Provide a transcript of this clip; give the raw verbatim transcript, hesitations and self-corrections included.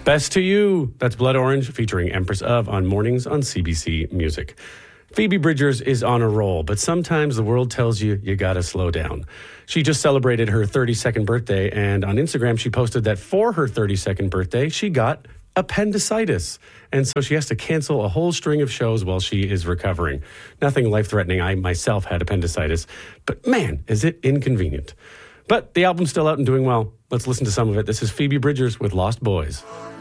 Best to You. That's Blood Orange featuring Empress of on mornings on C B C Music. Phoebe Bridgers is on a roll, but sometimes the world tells you you gotta slow down. She just celebrated her thirty-second birthday, and on Instagram she posted that for her thirty-second birthday, she got appendicitis. And so she has to cancel a whole string of shows while she is recovering. Nothing life-threatening. I myself had appendicitis, but man, is it inconvenient. But the album's still out and doing well. Let's listen to some of it. This is Phoebe Bridgers with Lost Boys.